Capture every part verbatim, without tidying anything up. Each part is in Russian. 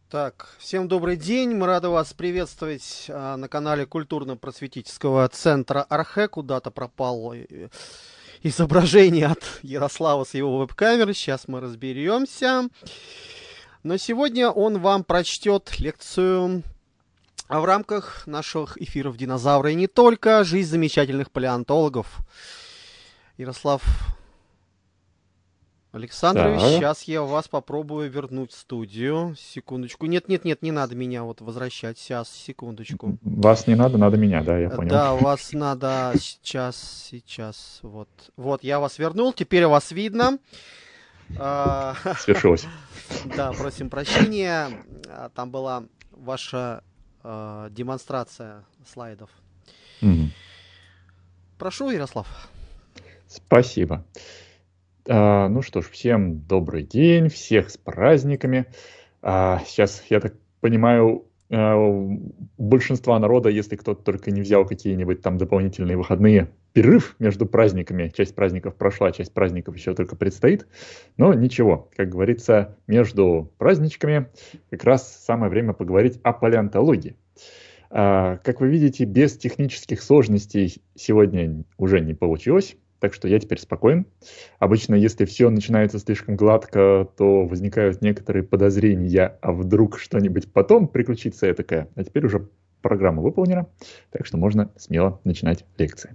Так, всем добрый день. Мы рады вас приветствовать а, на канале культурно-просветительского центра Архэ. Куда-то пропало э, изображение от Ярослава с его веб-камеры. Сейчас мы разберемся. Но сегодня он вам прочтет лекцию а в рамках наших эфиров «Динозавры» и не только. Жизнь замечательных палеонтологов. Ярослав Александрович, Так, сейчас я вас попробую вернуть в студию. Секундочку. Нет, нет, нет, не надо меня вот возвращать. Сейчас, секундочку. вас не надо, надо меня, да, я Э, понял. Да, вас надо сейчас, сейчас. Вот. Вот, я вас вернул. Теперь вас видно. А, Свершилось. Да, просим прощения. А, Там была ваша а, демонстрация слайдов. Мгм. Прошу, Ярослав. Спасибо. А, ну что ж, всем добрый день, всех с праздниками. А, сейчас, я так понимаю, а, у большинства народа, если кто-то только не взял какие-нибудь там дополнительные выходные, перерыв между праздниками, часть праздников прошла, часть праздников еще только предстоит. Но ничего, как говорится, между праздничками как раз самое время поговорить о палеонтологии. А, Как вы видите, без технических сложностей сегодня уже не получилось, так что я теперь спокоен. Обычно, если все начинается слишком гладко, то возникают некоторые подозрения, а вдруг что-нибудь потом приключится этакое. А теперь уже программа выполнена, так что можно смело начинать лекции.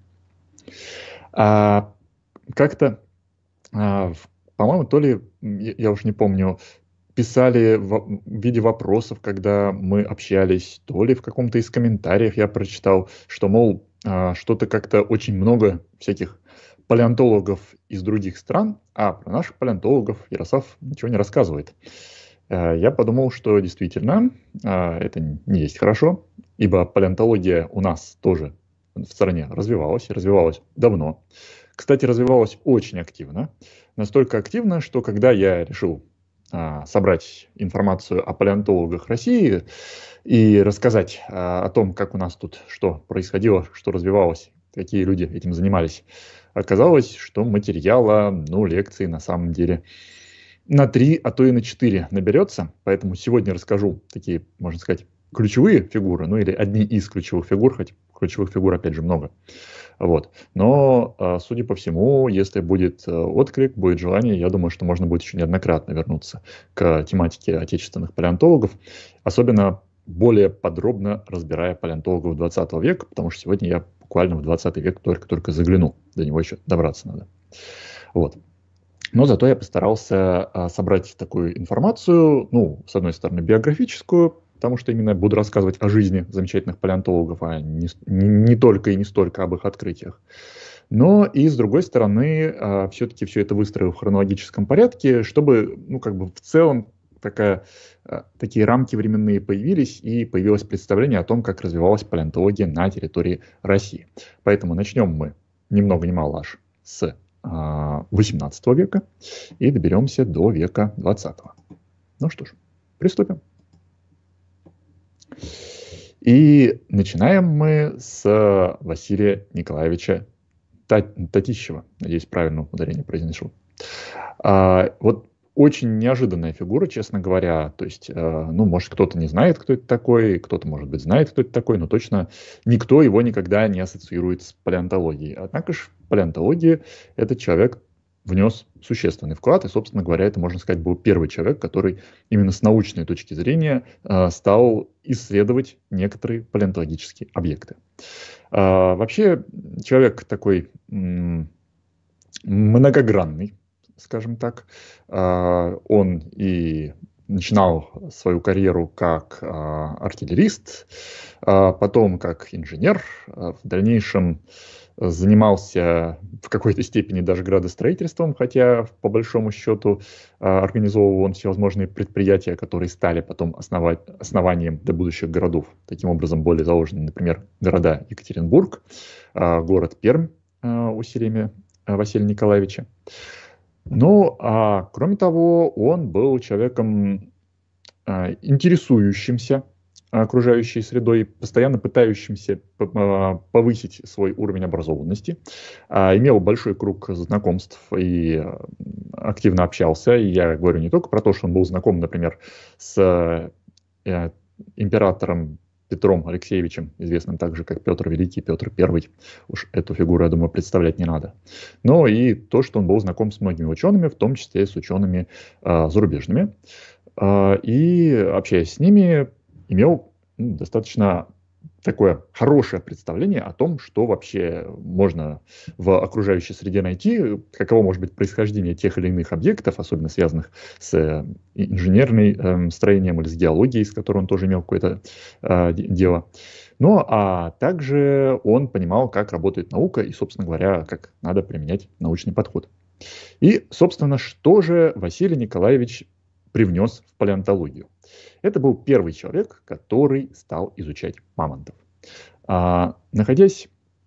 А, Как-то, а, в- по-моему, то ли, м, я, я уж не помню, писали в, в виде вопросов, когда мы общались, то ли в каком-то из комментариев я прочитал, что, мол, а, что-то как-то очень много всяких палеонтологов из других стран, а про наших палеонтологов Ярослав ничего не рассказывает. Э, Я подумал, что действительно а, это не есть хорошо, ибо палеонтология у нас тоже в стране развивалась, и развивалась давно. Кстати, развивалась очень активно. Настолько активно, что когда я решил а, собрать информацию о палеонтологах России и рассказать а, о том, как у нас тут что происходило, что развивалось, какие люди этим занимались, оказалось, что материала, ну, лекции на самом деле на три, а то и на четыре наберется. Поэтому сегодня расскажу такие, можно сказать, ключевые фигуры, ну или одни из ключевых фигур, хоть ключевых фигур, опять же, много. Вот. Но, а, судя по всему, если будет э, отклик, будет желание, я думаю, что можно будет еще неоднократно вернуться к тематике отечественных палеонтологов, особенно более подробно разбирая палеонтологов двадцатого века, потому что сегодня я буквально в двадцатый век только-только заглянул, до него еще добраться надо. Вот. Но зато я постарался а, собрать такую информацию, ну, с одной стороны, биографическую, потому что именно буду рассказывать о жизни замечательных палеонтологов, а не, не, не только и не столько об их открытиях. Но и с другой стороны, а, все-таки все это выстроил в хронологическом порядке, чтобы, ну, как бы в целом такая, а, такие рамки временные появились, и появилось представление о том, как развивалась палеонтология на территории России. Поэтому начнем мы ни много ни мало аж с а, восемнадцатого века и доберемся до века двадцатого. Ну что ж, приступим. И начинаем мы с Василия Николаевича Татищева. Надеюсь, правильно ударение произнесу. А, вот очень неожиданная фигура, честно говоря. То есть, э, ну, может, кто-то не знает, кто это такой, кто-то, может быть, знает, кто это такой, но точно никто его никогда не ассоциирует с палеонтологией. Однако же в палеонтологии этот человек внес существенный вклад, и, собственно говоря, это, можно сказать, был первый человек, который именно с научной точки зрения э, стал исследовать некоторые палеонтологические объекты. А, вообще, человек такой м, многогранный, скажем так. А, Он и начинал свою карьеру как а, артиллерист, а потом как инженер, а в дальнейшем занимался в какой-то степени даже градостроительством, хотя по большому счету а, организовывал он всевозможные предприятия, которые стали потом основать, основанием для будущих городов. Таким образом были заложены, например, города Екатеринбург, а, город Пермь а, усилиями а, Василия Николаевича. Ну, а кроме того, он был человеком а, интересующимся окружающей средой, постоянно пытающимся п- а, повысить свой уровень образованности, а, имел большой круг знакомств и а, активно общался. И я говорю не только про то, что он был знаком, например, с э, императором Петром Алексеевичем, известным также как Петр Великий, Петр Первый. Уж эту фигуру, я думаю, представлять не надо. Но и то, что он был знаком с многими учеными, в том числе с учеными э, зарубежными. Э, и, общаясь с ними, имел ну, достаточно такое хорошее представление о том, что вообще можно в окружающей среде найти, каково может быть происхождение тех или иных объектов, особенно связанных с э, инженерным э, строением или с геологией, с которой он тоже имел какое-то э, дело. Ну, а также он понимал, как работает наука и, собственно говоря, как надо применять научный подход. И, собственно, что же Василий Николаевич привнес в палеонтологию? Это был первый человек, который стал изучать мамонтов. А, находясь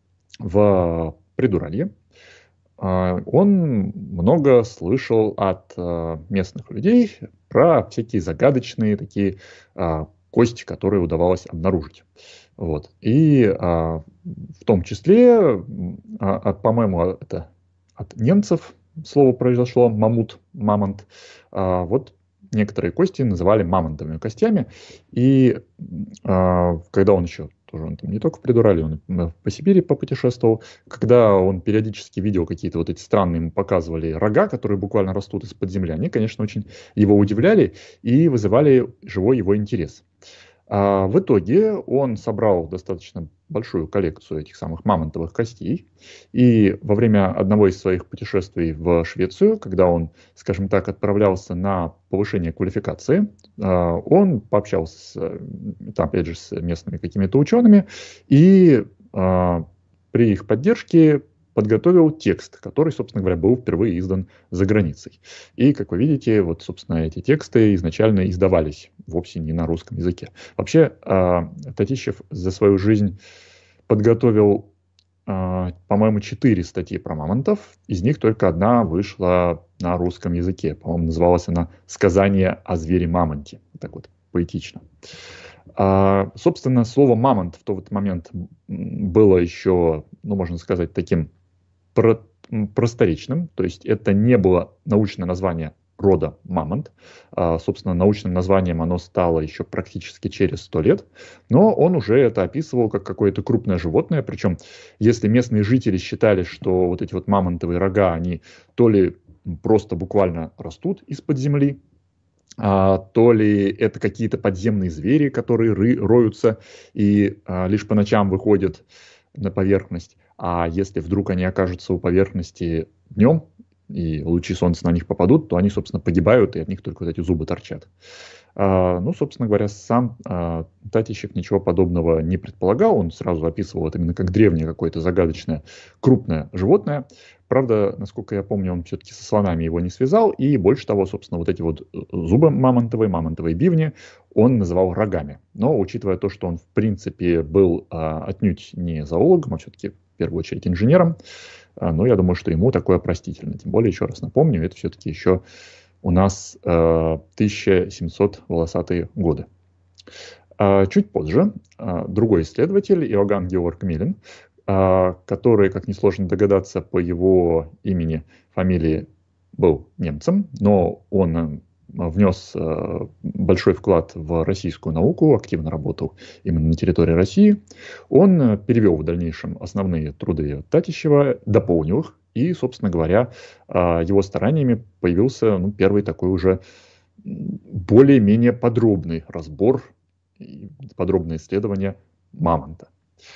в Придуралье, а, он много слышал от а, местных людей про всякие загадочные такие а, кости, которые удавалось обнаружить. Вот. И а, в том числе, а, от, по-моему, это от немцев слово произошло, мамут, мамонт. А, вот некоторые кости называли мамонтовыми костями. И а, когда он еще, тоже он там не только в Придурале, он по Сибири попутешествовал, когда он периодически видел какие-то вот эти странные, ему показывали рога, которые буквально растут из-под земли, они, конечно, очень его удивляли и вызывали живой его интерес. А в итоге он собрал достаточно большую коллекцию этих самых мамонтовых костей. И во время одного из своих путешествий в Швецию, когда он, скажем так, отправлялся на повышение квалификации, он пообщался, с, там, опять же, с местными какими-то учеными и при их поддержке подготовил текст, который, собственно говоря, был впервые издан за границей. И, как вы видите, вот, собственно, эти тексты изначально издавались вовсе не на русском языке. Вообще, Татищев за свою жизнь подготовил, по-моему, четыре статьи про мамонтов. Из них только одна вышла на русском языке. По-моему, называлась она «Сказание о звере-мамонте». Так вот, поэтично. А, собственно, слово «мамонт» в тот момент было еще, ну, можно сказать, таким про- просторечным. То есть это не было научное название рода мамонт. А, собственно, научным названием оно стало еще практически через сто лет. Но он уже это описывал как какое-то крупное животное. Причем, если местные жители считали, что вот эти вот мамонтовые рога, они то ли просто буквально растут из-под земли, А, то ли это какие-то подземные звери, которые ры, роются и а, лишь по ночам выходят на поверхность. А если вдруг они окажутся у поверхности днем, и лучи солнца на них попадут, то они, собственно, погибают, и от них только вот эти зубы торчат. А, ну, собственно говоря, сам а, Татищев ничего подобного не предполагал. Он сразу описывал это именно как древнее какое-то загадочное крупное животное. Правда, насколько я помню, он все-таки со слонами его не связал. И больше того, собственно, вот эти вот зубы мамонтовые, мамонтовые бивни он называл рогами. Но, учитывая то, что он, в принципе, был а, отнюдь не зоологом, а все-таки, в первую очередь, инженером, а, но я думаю, что ему такое простительно. Тем более, еще раз напомню, это все-таки еще у нас э, тысяча семьсот волосатые годы. А чуть позже а, другой исследователь, Иоганн Георг Милен, а, который, как несложно догадаться, по его имени, фамилии был немцем, но он внес а, большой вклад в российскую науку, активно работал именно на территории России. Он перевел в дальнейшем основные труды Татищева, дополнил их, и, собственно говоря, его стараниями появился ну, первый такой уже более-менее подробный разбор, подробное исследование мамонта.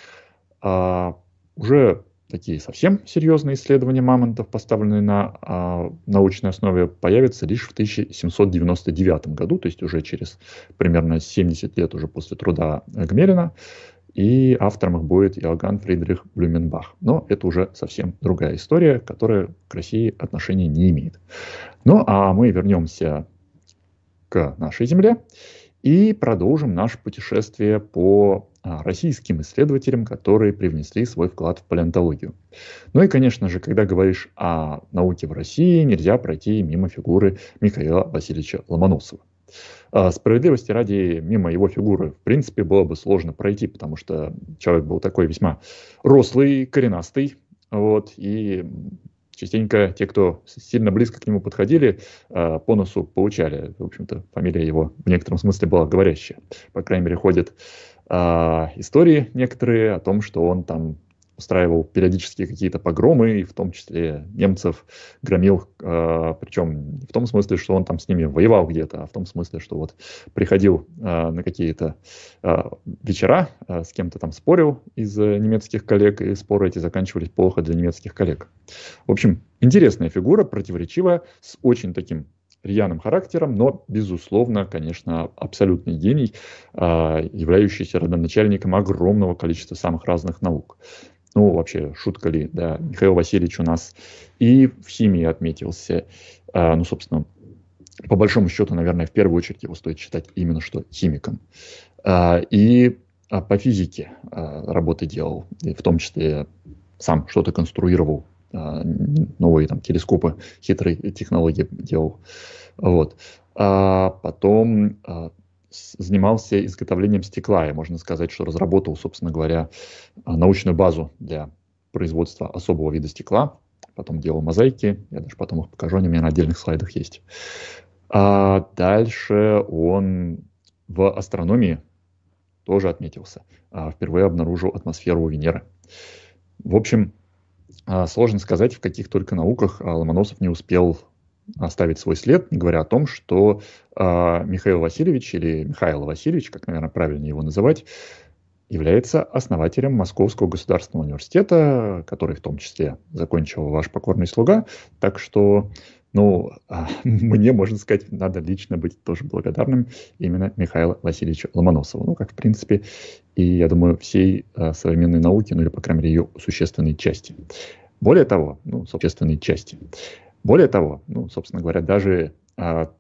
А уже такие совсем серьезные исследования мамонтов, поставленные на а, научной основе, появятся лишь в тысяча семьсот девяносто девятом году, то есть уже через примерно семьдесят лет уже после труда Гмелина. И автором их будет Иоганн Фридрих Блюменбах. Но это уже совсем другая история, которая к России отношения не имеет. Ну, а мы вернемся к нашей Земле и продолжим наше путешествие по а, российским исследователям, которые привнесли свой вклад в палеонтологию. Ну и, конечно же, когда говоришь о науке в России, нельзя пройти мимо фигуры Михаила Васильевича Ломоносова. Справедливости ради, мимо его фигуры, в принципе, было бы сложно пройти, потому что человек был такой весьма рослый, коренастый, вот, и частенько те, кто сильно близко к нему подходили, по носу получали. В общем-то, фамилия его в некотором смысле была говорящая. По крайней мере, ходят истории некоторые о том, что он там устраивал периодически какие-то погромы, и в том числе немцев громил, э, причем не в том смысле, что он там с ними воевал где-то, а в том смысле, что вот приходил э, на какие-то э, вечера, э, с кем-то там спорил из э, немецких коллег, и споры эти заканчивались плохо для немецких коллег. В общем, интересная фигура, противоречивая, с очень таким рьяным характером, но, безусловно, конечно, абсолютный гений, э, являющийся родоначальником огромного количества самых разных наук. Ну, вообще, шутка ли, да, Михаил Васильевич у нас и в химии отметился, а, ну, собственно, по большому счету, наверное, в первую очередь его стоит считать именно что химиком. А, и а, по физике а, работы делал, и в том числе сам что-то конструировал, а, новые там телескопы, хитрые технологии делал. Вот. А потом... А, занимался изготовлением стекла, и можно сказать, что разработал, собственно говоря, научную базу для производства особого вида стекла. Потом делал мозаики, я даже потом их покажу, они у меня на отдельных слайдах есть. А дальше он в астрономии тоже отметился. Впервые обнаружил атмосферу Венеры. В общем, сложно сказать, в каких только науках Ломоносов не успел оставить свой след, не говоря о том, что э, Михаил Васильевич, или Михаил Васильевич, как, наверное, правильно его называть, является основателем Московского государственного университета, который в том числе закончил ваш покорный слуга. Так что, ну, э, мне, можно сказать, надо лично быть тоже благодарным именно Михаилу Васильевичу Ломоносову. Ну, как, в принципе, и, я думаю, всей э, современной науки, ну, или, по крайней мере, ее существенной части. Более того, ну, существенной части. Более того, ну, собственно говоря, даже а,